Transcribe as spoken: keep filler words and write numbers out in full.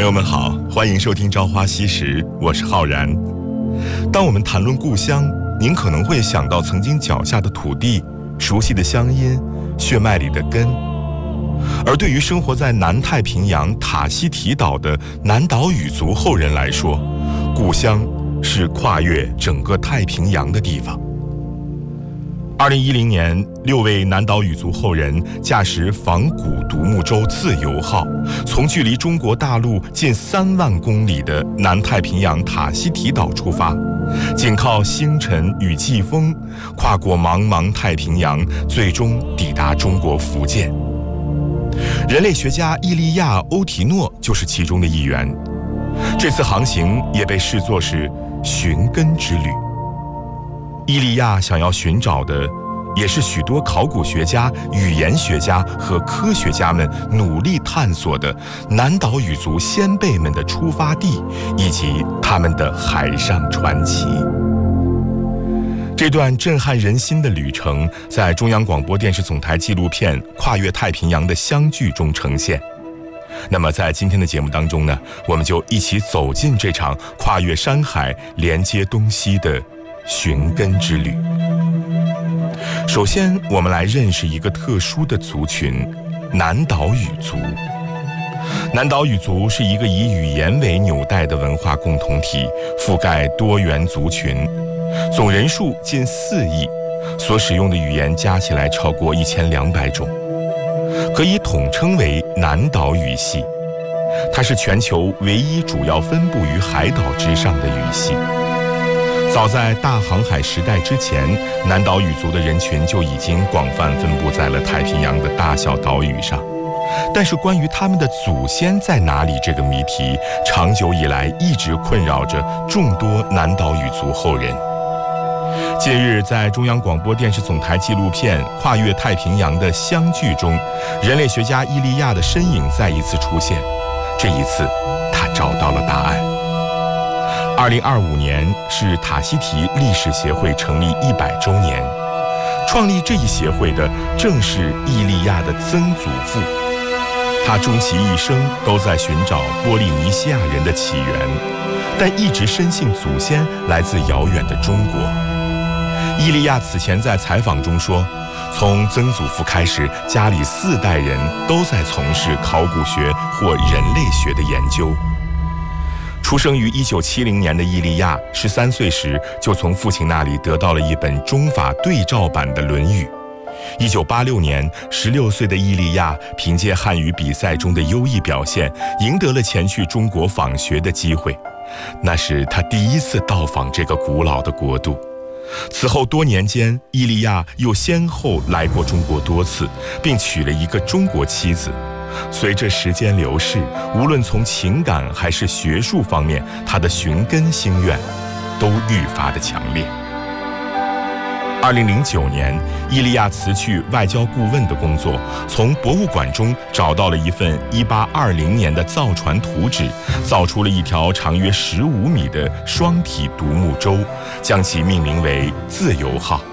友们好，欢迎收听《朝花夕拾》，我是浩然。当我们谈论故乡，您可能会想到曾经脚下的土地、熟悉的乡音、血脉里的根。而对于生活在南太平洋塔希提岛的南岛语族后人来说，故乡是跨越整个太平洋的地方。二零一零年，六位南岛语族后人驾驶仿古独木舟自由号，从距离中国大陆近三万公里的南太平洋塔希提岛出发，紧靠星辰与季风，跨过茫茫太平洋，最终抵达中国福建。人类学家伊利亚·欧提诺就是其中的一员。这次航行也被视作是寻根之旅。伊利亚想要寻找的，也是许多考古学家、语言学家和科学家们努力探索的南岛语族先辈们的出发地，以及他们的海上传奇。这段震撼人心的旅程，在中央广播电视总台纪录片《跨越太平洋的相聚》中呈现。那么在今天的节目当中呢，我们就一起走进这场跨越山海、连接东西的寻根之旅。首先，我们来认识一个特殊的族群——南岛语族。南岛语族是一个以语言为纽带的文化共同体，覆盖多元族群，总人数近四亿，所使用的语言加起来超过一千两百种，可以统称为南岛语系。它是全球唯一主要分布于海岛之上的语系。早在大航海时代之前，南岛语族的人群就已经广泛分布在了太平洋的大小岛屿上。但是关于他们的祖先在哪里这个谜题，长久以来一直困扰着众多南岛语族后人。近日，在中央广播电视总台纪录片《跨越太平洋的相聚》中，人类学家伊利亚的身影再一次出现。这一次，他找到了答案。二零二五年是塔希提历史协会成立一百周年，创立这一协会的正是伊利亚的曾祖父。他终其一生都在寻找波利尼西亚人的起源，但一直深信祖先来自遥远的中国。伊利亚此前在采访中说，从曾祖父开始，家里四代人都在从事考古学或人类学的研究。出生于一九七零年的伊利亚，十三岁时就从父亲那里得到了一本中法对照版的《论语》。一九八六年，十六岁的伊利亚凭借汉语比赛中的优异表现，赢得了前去中国访学的机会。那是他第一次到访这个古老的国度。此后多年间，伊利亚又先后来过中国多次，并娶了一个中国妻子。随着时间流逝，无论从情感还是学术方面，他的寻根心愿都愈发的强烈。二零零九年，伊利亚辞去外交顾问的工作，从博物馆中找到了一份一八二零年的造船图纸，造出了一条长约十五米的双体独木舟，将其命名为自由号。